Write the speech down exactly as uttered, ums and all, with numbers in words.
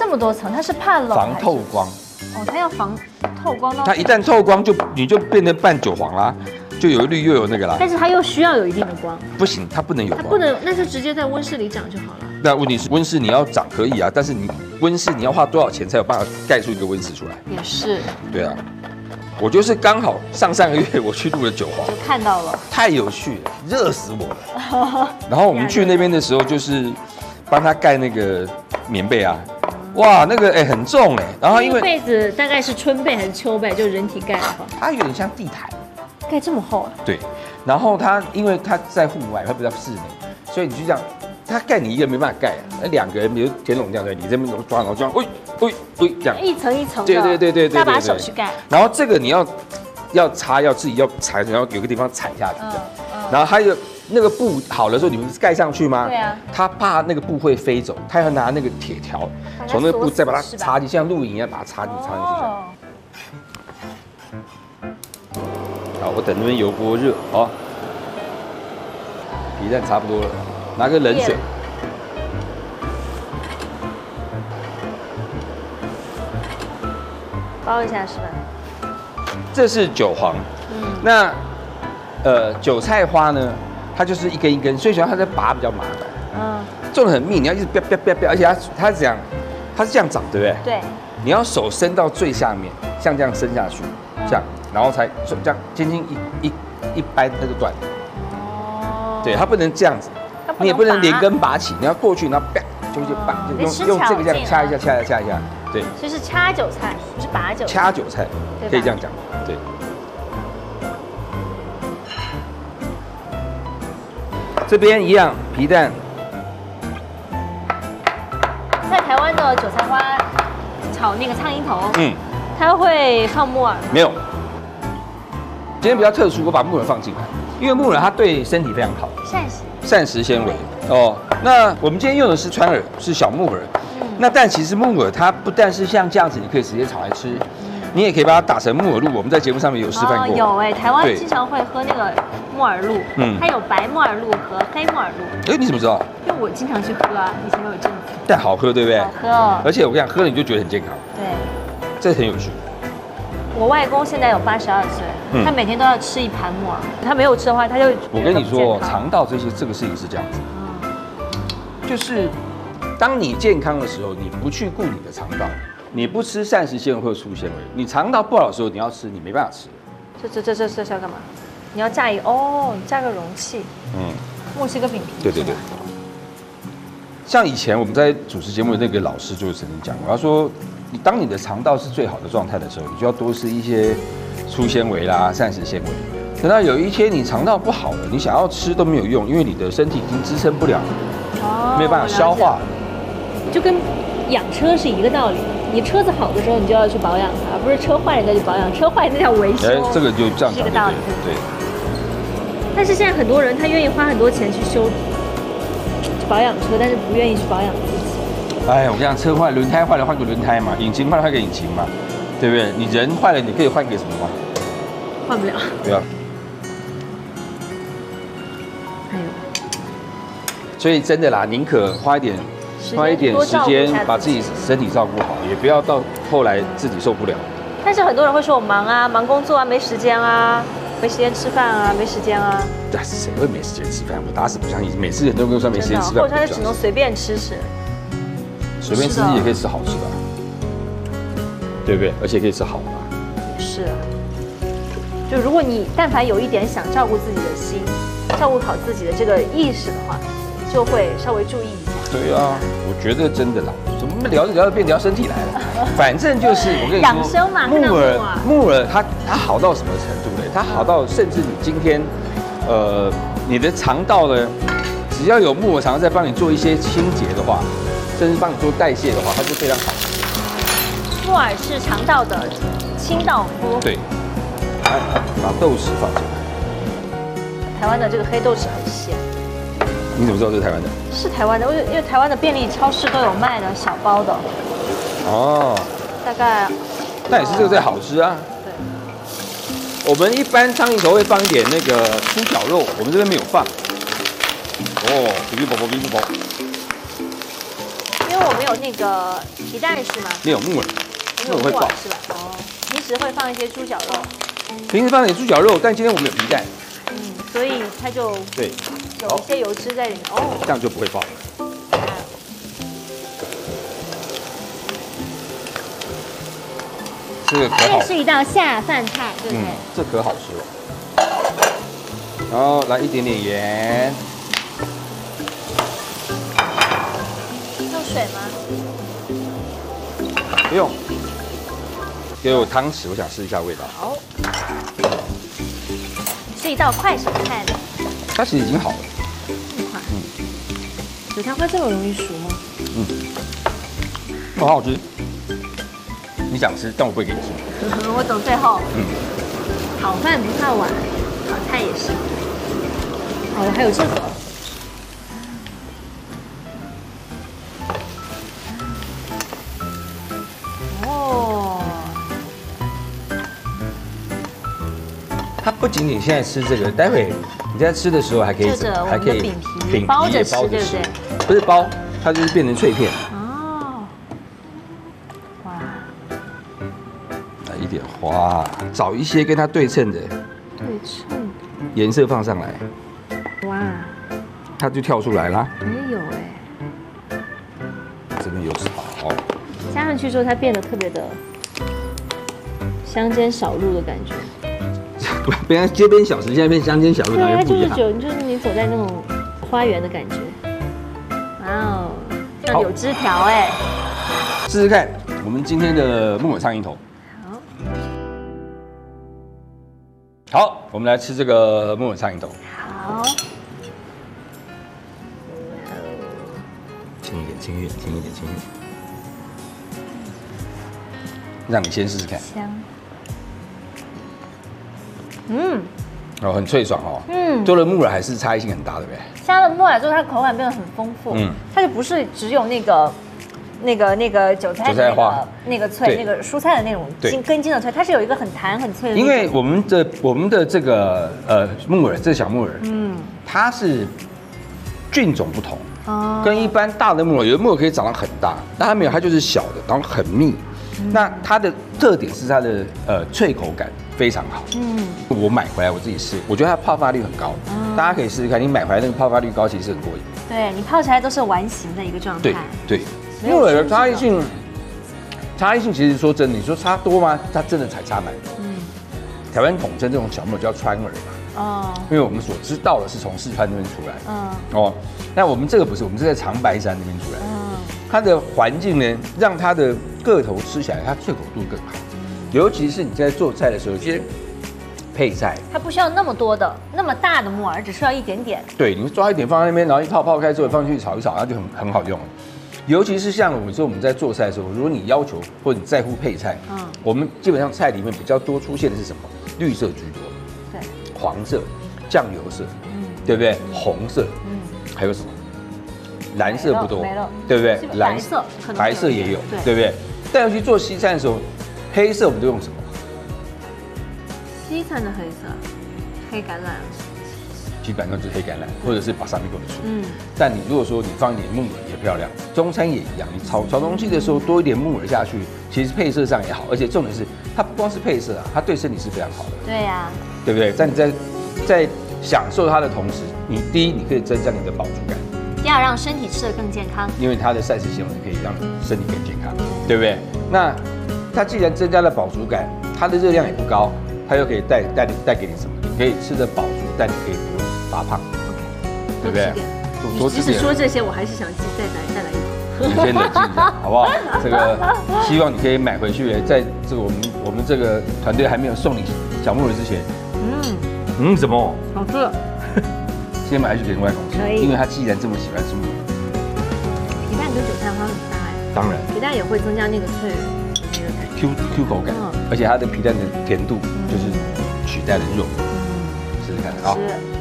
这么多层，它是怕冷防透光。 哦，它要防透光到。 它一旦透光就你就变成半韭黄啦，就有绿又有那个啦。 但是它又需要有一定的光。 不行，它不能有光。 它不能，那就直接在温室里长就好了。 那问题是温室你要长可以啊，但是你温室你要花多少钱才有办法盖出一个温室出来？ 也是。 对啊。我就是刚好上上个月我去录了韭黄， 就看到了， 太有趣了，热死我了。然后我们去那边的时候，就是帮他盖那个棉被啊，哇，那个哎、欸、很重哎、欸。然后因为被子大概是春被还是秋被，就人体盖的话， 它有点像地毯， 盖这么厚啊？ 对。然后它因为它在户外，它不在室内，所以你就这样，它盖你一个人没办法盖啊，那两个人比如田龙这样对，你这边抓，然后这样，喂喂喂这样， 一层一层的， 对对对对对， 搭把手去盖。 然后这个你要要擦，要自己要踩，然后有个地方踩下去这样。嗯嗯、然后还有那个布好了之后，你们是盖上去吗？ 对啊。 他怕那个布会飞走，他要拿那个铁条从那个布再把它插进，像露营一样把它插进插进去。哦、好，我等那边油锅热，好，皮蛋差不多了，拿个冷水。 包一下是吧？ 这是韭黄，嗯，那呃韭菜花呢，它就是一根一根，所以说它在拔比较麻烦，嗯，种得很密，你要一直啪啪啪啪，而且它它是这样，它是这样长，对不对？ 对。 你要手伸到最下面，像这样伸下去，这样，然后才这样轻轻一一一掰它就断了。哦。对，它不能这样子，你也不能连根拔起，你要过去，然后啪就就拔，就用用这个这样掐一下，掐一下，掐一下。对， 所以是掐韭菜，不是拔韭菜。 掐韭菜，可以这样讲，对。这边一样，皮蛋。 在台湾的韭菜花炒那个苍蝇头， 嗯， 它会放木耳？ 没有。今天比较特殊，我把木耳放进来，因为木耳它对身体非常好， 膳食， 膳食纤维哦。那我们今天用的是川耳，是小木耳。那但其实木耳它不但是像这样子，你可以直接炒来吃，你也可以把它打成木耳露。我们在节目上面有示范过。 哦、有哎、欸，台湾经常会喝那个木耳露，嗯，它有白木耳露和黑木耳露。 哎，你怎么知道？ 因为我经常去喝啊，以前有一阵子。 但好喝，对不对？ 好喝哦。 而且我跟你讲，喝了你就觉得很健康。 对。 这很有趣。我外公现在有八十二岁，嗯、他每天都要吃一盘木耳，他没有吃的话，他就我跟你说，肠道这些这个事情是这样子，嗯，就是。当你健康的时候，你不去顾你的肠道，你不吃膳食纤维或粗纤维，你肠道不好的时候，你要吃，你没办法吃。 这这这这这是要干嘛？你要架一个哦，你架个容器，嗯，墨西哥饼皮。 对对对。像以前我们在主持节目的那个老师就曾经讲过，他说，你当你的肠道是最好的状态的时候，你就要多吃一些粗纤维啦、膳食纤维。等到有一天你肠道不好了，你想要吃都没有用，因为你的身体已经支撑不了，哦，没有办法消化。 就跟养车是一个道理，你车子好的时候，你就要去保养它，而不是车坏了再去保养，车坏那叫维修。哎， 这个就这样讲， 是一个道理。 对。 但是现在很多人他愿意花很多钱去修保养车，但是不愿意去保养自己。 哎，我跟你讲，车坏，轮胎坏了换个轮胎嘛，引擎坏了换个引擎嘛，对不对？你人坏了，你可以换个什么吗？ 换不了。 对啊。 还有。 所以真的啦，宁可花一点。花一点时间把自己身体照顾好，也不要到后来自己受不了。 但是很多人会说我忙啊，忙工作啊，没时间啊，没时间吃饭啊，没时间啊。 对，谁会没时间吃饭？我打死不相信，每次人都跟我说没时间吃饭， 或者他就只能随便吃吃。 随便吃也可以吃好吃的，对不对？而且可以吃好的。 是啊。就如果你但凡有一点想照顾自己的心，照顾好自己的这个意识的话，就会稍微注意一下。 对啊，我觉得真的啦，怎么聊着聊着变聊身体来了？反正就是我跟你说， 养生嘛， 木耳木耳它它好到什么程度呢？它好到甚至你今天，呃，你的肠道呢，只要有木耳肠在帮你做一些清洁的话，甚至帮你做代谢的话，它就非常好。 木耳是肠道的清道夫。 对，来把豆豉放进来。 台湾的这个黑豆豉很鲜。 你怎么知道这是台湾的？ 是台湾的，因为因为台湾的便利超市都有卖的小包的。哦。大概。 那也是这个最好吃啊。 对。 我们一般苍蝇头会放一点那个猪脚肉，我们这边没有放。哦，哔哔啵啵哔哔啵。 因为我们有那个皮蛋是吗？ 没有木耳， 没有木耳会爆是吧？哦，平时会放一些猪脚肉。 平时放点猪脚肉，但今天我们有皮蛋， 嗯，所以它就对， 有一些油脂在里面。哦， 这样就不会爆了。这个可好这也，是一道下饭菜，对不对？ 嗯，这可好吃了。然后来一点点盐， 用水吗？ 不用。给我汤匙，我想试一下味道。 好，是一道快手菜。 它其实已经好了。 这么快？嗯。韭菜花这么容易熟吗？ 嗯，好好吃。你想吃，但我不会给你吃。 我等最后。 嗯。 炒饭不怕晚，炒菜也是。哦，还有这个。哦。 它不仅仅现在吃这个，待会你在吃的时候还可以这个还可以饼皮包着吃，对不对？ 不是包，它就是变成脆片。 哦。哇。 来一点花，找一些跟它对称的对称。 颜色放上来， 哇。 它就跳出来啦。 没有哎。 这边有炒， 加上去之后，它变得特别的乡间小路的感觉。 本来街边小吃，现在变乡间小路， 对啊， 哪里不一样？ 就是有，就是你走在那种花园的感觉。哇哦，像有枝条哎。 试试看，我们今天的木耳苍蝇头。好。好，我们来吃这个木耳苍蝇头。 好。 轻一点，轻一点，轻一点，轻一点。让你先试试看。 香。嗯。 哦，很脆爽哦。 嗯。 多了木耳还是差异性很大，对不对？ 加了木耳之后，它的口感变得很丰富。嗯。它就不是只有那个、那个、那个韭菜的那个那个脆，那个蔬菜的那种筋根茎的脆，它是有一个很弹很脆的。 因为我们的我们的这个呃木耳，这小木耳，嗯，它是菌种不同。哦。跟一般大的木耳，有的木耳可以长得很大，但它没有，它就是小的，然后很密。那它的特点是它的呃脆口感非常好。嗯，我买回来我自己试，我觉得它泡发率很高。嗯，大家可以试试看，你买回来那个泡发率高，其实很过瘾。 对你泡起来都是完形的一个状态。 对对，木耳的差异性，差异性其实说真的，你说差多吗？它真的才差蛮多。嗯，台湾统称这种小木耳叫川耳嘛。哦，因为我们所知道的是从四川那边出来。嗯，哦，那我们这个不是，我们是在长白山那边出来的。嗯，它的环境呢，让它的个头吃起来，它脆口度更好。尤其是你在做菜的时候，有些配菜， 它不需要那么多的、那么大的木耳，只需要一点点。 对，你抓一点放在那边，然后一泡泡开之后放进去炒一炒，它就很很好用。尤其是像我们说我们在做菜的时候，如果你要求或者你在乎配菜，嗯，我们基本上菜里面比较多出现的是什么？绿色居多， 对， 黄色、酱油色，嗯，对不对？红色，嗯，还有什么？蓝色不多， 没了， 对不对？ 蓝色， 白色也有，对不对？但尤其做西餐的时候，黑色我们都用什么？ 西餐的黑色，黑橄榄， 基本上就是黑橄榄，或者是巴萨米果的醋。嗯，但你如果说你放一点木耳也漂亮，中餐也一样，你炒炒东西的时候多一点木耳下去，其实配色上也好，而且重点是它不光是配色啊，它对身体是非常好的。 对呀， 对不对？在你在在享受它的同时，你第一你可以增加你的饱足感。 第二，让身体吃得更健康， 因为它的膳食纤维可以让你身体更健康，对不对？那它既然增加了饱足感，它的热量也不高，它又可以带带带给你什么？你可以吃得饱足，但你可以不用发胖， OK， 对不对？ 多吃点。即使说这些，我还是想再来再来一口。 你先冷静一下，好不好？这个希望你可以买回去，在这个我们我们这个团队还没有送你小木耳之前，嗯嗯，什么？ 好吃。 先买回去给外公吃，因为他既然这么喜欢吃木耳。 皮蛋跟韭菜花很搭哎。 当然。 皮蛋也会增加那个脆的那个感觉 ，Q Q 口感，而且它的皮蛋的甜度就是取代了肉。嗯，试试看啊。